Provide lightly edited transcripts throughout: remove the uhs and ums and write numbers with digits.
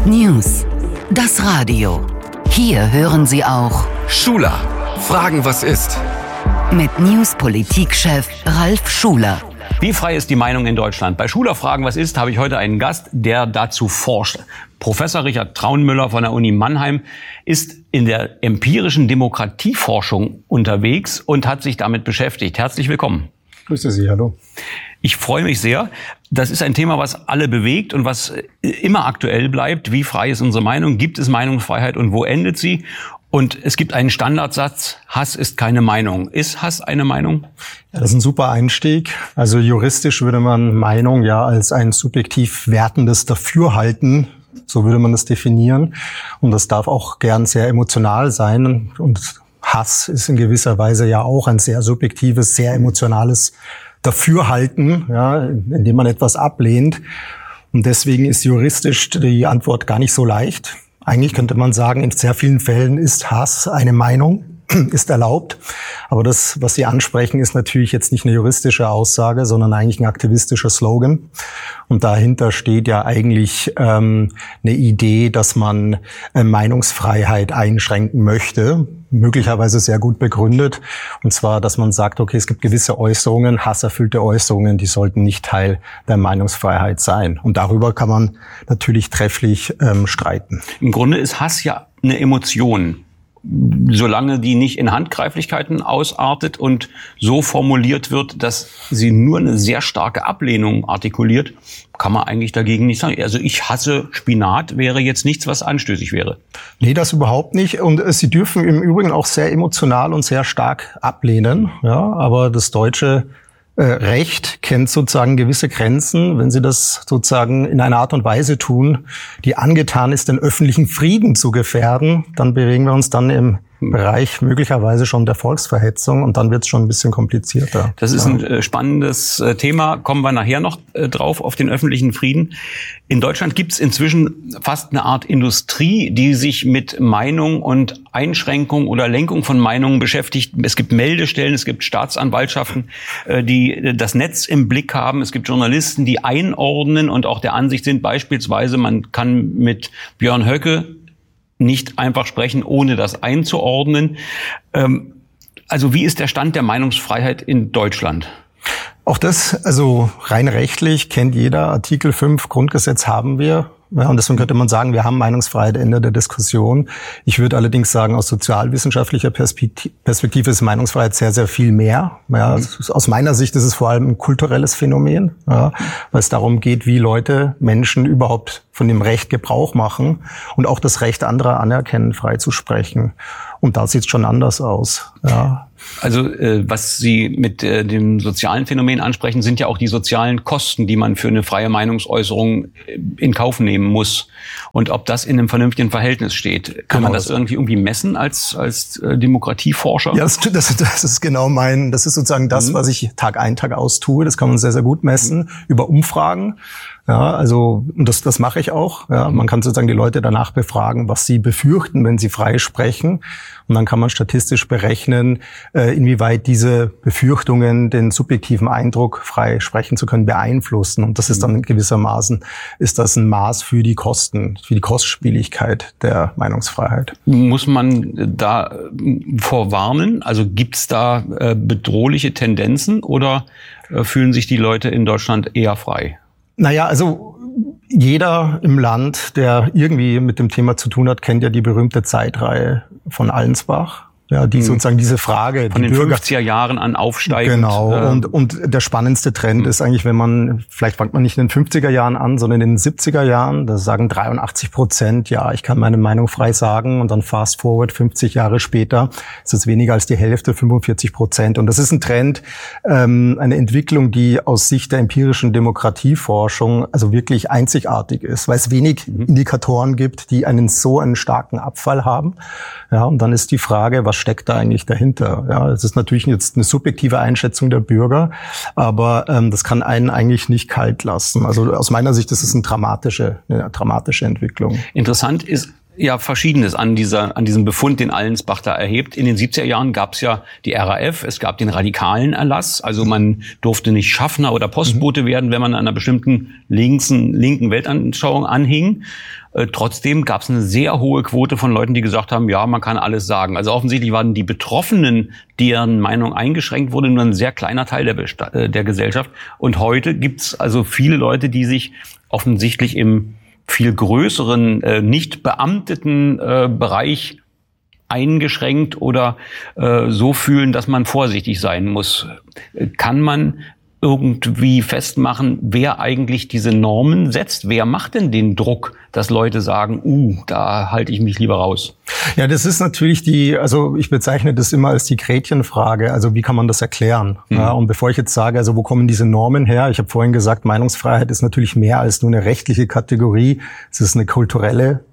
News. Das Radio. Hier hören Sie auch Schuler. Fragen, was ist? Mit News-Politikchef Ralf Schuler. Wie frei ist die Meinung in Deutschland? Bei Schuler Fragen, was ist, habe ich heute einen Gast, der dazu forscht. Professor Richard Traunmüller von der Uni Mannheim ist in der empirischen Demokratieforschung unterwegs und hat sich damit beschäftigt. Herzlich willkommen. Grüße Sie, hallo. Ich freue mich sehr. Das ist ein Thema, was alle bewegt und was immer aktuell bleibt. Wie frei ist unsere Meinung? Gibt es Meinungsfreiheit und wo endet sie? Und es gibt einen Standardsatz, Hass ist keine Meinung. Ist Hass eine Meinung? Ja, das ist ein super Einstieg. Also juristisch würde man Meinung ja als ein subjektiv wertendes Dafürhalten, so würde man das definieren. Und das darf auch gern sehr emotional sein. Und Hass ist in gewisser Weise ja auch ein sehr subjektives, sehr emotionales Dafürhalten, ja, indem man etwas ablehnt. Und deswegen ist juristisch die Antwort gar nicht so leicht. Eigentlich könnte man sagen, in sehr vielen Fällen ist Hass eine Meinung, ist erlaubt. Aber das, was Sie ansprechen, ist natürlich jetzt nicht eine juristische Aussage, sondern eigentlich ein aktivistischer Slogan. Und dahinter steht ja eigentlich eine Idee, dass man Meinungsfreiheit einschränken möchte, möglicherweise sehr gut begründet. Und zwar, dass man sagt, okay, es gibt gewisse Äußerungen, hasserfüllte Äußerungen, die sollten nicht Teil der Meinungsfreiheit sein. Und darüber kann man natürlich trefflich streiten. Im Grunde ist Hass ja eine Emotion. Solange die nicht in Handgreiflichkeiten ausartet und so formuliert wird, dass sie nur eine sehr starke Ablehnung artikuliert, kann man eigentlich dagegen nicht sagen. Also ich hasse Spinat wäre jetzt nichts, was anstößig wäre. Nee, das überhaupt nicht. Und Sie dürfen im Übrigen auch sehr emotional und sehr stark ablehnen. Ja, aber das deutsche Recht kennt sozusagen gewisse Grenzen, wenn Sie das sozusagen in einer Art und Weise tun, die angetan ist, den öffentlichen Frieden zu gefährden, dann bewegen wir uns dann im Bereich möglicherweise schon der Volksverhetzung und dann wird es schon ein bisschen komplizierter. Das ist ein spannendes Thema, kommen wir nachher noch drauf, auf den öffentlichen Frieden. In Deutschland gibt es inzwischen fast eine Art Industrie, die sich mit Meinung und Einschränkung oder Lenkung von Meinungen beschäftigt. Es gibt Meldestellen, es gibt Staatsanwaltschaften, die das Netz im Blick haben. Es gibt Journalisten, die einordnen und auch der Ansicht sind, beispielsweise, man kann mit Björn Höcke nicht einfach sprechen, ohne das einzuordnen. Also wie ist der Stand der Meinungsfreiheit in Deutschland? Auch das, also rein rechtlich kennt jeder, Artikel 5 Grundgesetz haben wir. Ja, und deswegen könnte man sagen, wir haben Meinungsfreiheit, Ende der Diskussion. Ich würde allerdings sagen, aus sozialwissenschaftlicher Perspektive ist Meinungsfreiheit sehr, sehr viel mehr. Ja, aus meiner Sicht ist es vor allem ein kulturelles Phänomen, ja, weil es darum geht, wie Menschen überhaupt von dem Recht Gebrauch machen und auch das Recht anderer anerkennen, frei zu sprechen. Und da sieht es schon anders aus. Ja. Also was Sie mit dem sozialen Phänomen ansprechen, sind ja auch die sozialen Kosten, die man für eine freie Meinungsäußerung in Kauf nehmen muss. Und ob das in einem vernünftigen Verhältnis steht, kann man das irgendwie messen als Demokratieforscher? Ja, das ist genau das ist sozusagen das, was ich Tag ein, Tag aus tue. Das kann man sehr, sehr gut messen über Umfragen. Ja, also und das mache ich auch. Ja, man kann sozusagen die Leute danach befragen, was sie befürchten, wenn sie frei sprechen. Und dann kann man statistisch berechnen, inwieweit diese Befürchtungen den subjektiven Eindruck, frei sprechen zu können, beeinflussen. Und das ist dann gewissermaßen, ist das ein Maß für die Kosten, für die Kostspieligkeit der Meinungsfreiheit. Muss man da vorwarnen? Also gibt es da bedrohliche Tendenzen oder fühlen sich die Leute in Deutschland eher frei? Naja, also jeder im Land, der irgendwie mit dem Thema zu tun hat, kennt ja die berühmte Zeitreihe von Allensbach. Ja, die sozusagen diese Frage, von den 50er Jahren an aufsteigend. Genau. Und der spannendste Trend ist eigentlich, vielleicht fängt man nicht in den 50er Jahren an, sondern in den 70er Jahren. Da sagen 83%, ja, ich kann meine Meinung frei sagen. Und dann fast forward 50 Jahre später ist es weniger als die Hälfte, 45%. Und das ist ein Trend, eine Entwicklung, die aus Sicht der empirischen Demokratieforschung also wirklich einzigartig ist, weil es wenig Indikatoren gibt, die einen starken Abfall haben. Ja, und dann ist die Frage, was steckt da eigentlich dahinter? Ja, es ist natürlich jetzt eine subjektive Einschätzung der Bürger, aber das kann einen eigentlich nicht kalt lassen. Also aus meiner Sicht ist es eine dramatische Entwicklung. Interessant ist ja Verschiedenes an diesem Befund, den Allensbach da erhebt. In den 70er Jahren gab es ja die RAF, es gab den radikalen Erlass, also man durfte nicht Schaffner oder Postbote werden, wenn man an einer bestimmten linken Weltanschauung anhing. Trotzdem gab es eine sehr hohe Quote von Leuten, die gesagt haben, ja, man kann alles sagen. Also offensichtlich waren die Betroffenen, deren Meinung eingeschränkt wurde, nur ein sehr kleiner Teil der Gesellschaft. Und heute gibt's also viele Leute, die sich offensichtlich im viel größeren, nicht beamteten Bereich eingeschränkt oder so fühlen, dass man vorsichtig sein muss. Kann man irgendwie festmachen, wer eigentlich diese Normen setzt? Wer macht denn den Druck, dass Leute sagen, da halte ich mich lieber raus? Ja, das ist natürlich also ich bezeichne das immer als die Gretchenfrage. Also wie kann man das erklären? Ja, und bevor ich jetzt sage, also wo kommen diese Normen her? Ich habe vorhin gesagt, Meinungsfreiheit ist natürlich mehr als nur eine rechtliche Kategorie. Es ist eine kulturelle,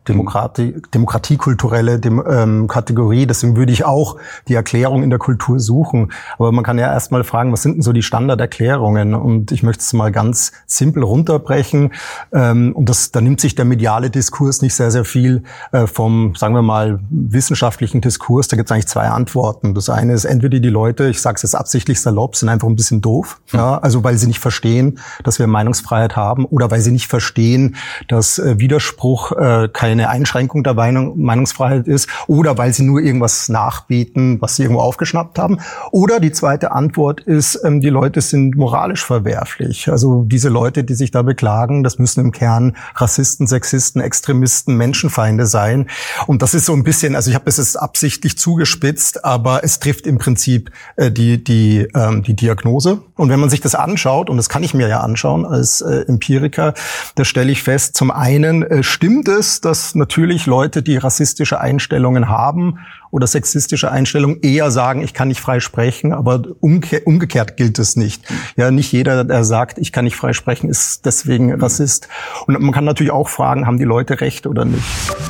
demokratiekulturelle Kategorie. Deswegen würde ich auch die Erklärung in der Kultur suchen. Aber man kann ja erstmal fragen, was sind denn so die Standarderklärungen? Und ich möchte es mal ganz simpel runterbrechen. Und da nimmt sich der mediale Diskurs nicht sehr, sehr viel vom, sagen wir mal, wissenschaftlichen Diskurs. Da gibt es eigentlich zwei Antworten. Das eine ist, entweder die Leute, ich sage es jetzt absichtlich salopp, sind einfach ein bisschen doof. Ja, also weil sie nicht verstehen, dass wir Meinungsfreiheit haben, oder weil sie nicht verstehen, dass Widerspruch keine Einschränkung der Meinungsfreiheit ist, oder weil sie nur irgendwas nachbeten, was sie irgendwo aufgeschnappt haben. Oder die zweite Antwort ist, die Leute sind moralisch verwerflich. Also diese Leute, die sich da beklagen, das müssen im Kern Rassisten, Sexisten, Extremisten, Menschenfeinde sein. Und das ist so ein bisschen, also ich habe das jetzt absichtlich zugespitzt, aber es trifft im Prinzip die Diagnose. Und wenn man sich das anschaut, und das kann ich mir ja anschauen als Empiriker, da stelle ich fest, zum einen stimmt es, dass natürlich Leute, die rassistische Einstellungen haben oder sexistische Einstellungen, eher sagen, ich kann nicht frei sprechen, aber umgekehrt gilt es nicht. Ja, nicht jeder, der sagt, ich kann nicht frei sprechen, ist deswegen Rassist. Und man kann natürlich auch fragen, haben die Leute recht oder nicht?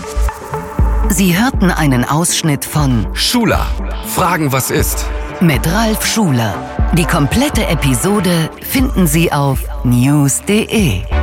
Sie hörten einen Ausschnitt von Schuler, Fragen, was ist? Mit Ralf Schuler. Die komplette Episode finden Sie auf news.de.